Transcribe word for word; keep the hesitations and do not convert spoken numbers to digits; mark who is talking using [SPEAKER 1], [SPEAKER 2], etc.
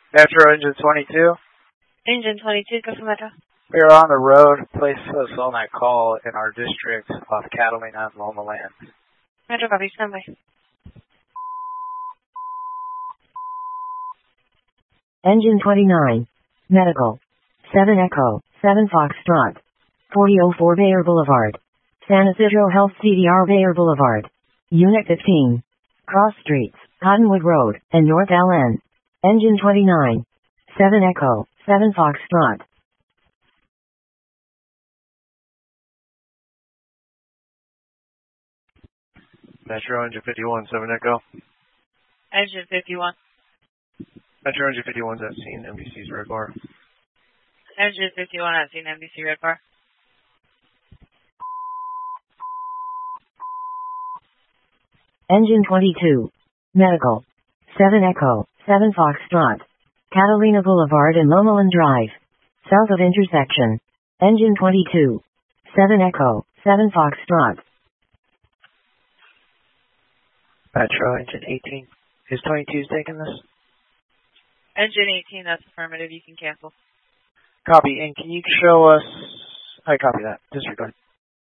[SPEAKER 1] Metro Engine twenty-two.
[SPEAKER 2] Engine twenty-two, go for Metro.
[SPEAKER 1] We are on the road. Place us on that call in our district off Catalina and Loma Land.
[SPEAKER 2] Metro, copy, stand by.
[SPEAKER 3] Engine twenty-nine. Medical. seven Echo, seven Foxtrot. forty oh four Bayer Boulevard. San Isidro Health C D R Bayer Boulevard. Unit fifteen. Cross Streets, Cottonwood Road, and North L N. Engine twenty-nine. seven Echo, seven Foxtrot.
[SPEAKER 4] Metro Engine fifty-one, seven Echo.
[SPEAKER 2] Engine fifty-one.
[SPEAKER 4] Metro Engine fifty-one's at scene, N B C's Red Bar.
[SPEAKER 2] Engine fifty-one, I've seen N B C Red Bar.
[SPEAKER 3] Engine twenty-two. Medical. seven Echo, seven Foxtrot. Catalina Boulevard and Lomoland Drive. South of intersection. Engine twenty-two. seven Echo, seven Foxtrot.
[SPEAKER 1] Metro Engine eighteen. Is twenty-two's taking this?
[SPEAKER 2] Engine eighteen, that's affirmative. You can cancel.
[SPEAKER 1] Copy. And can you show us... I copy that. Disregard.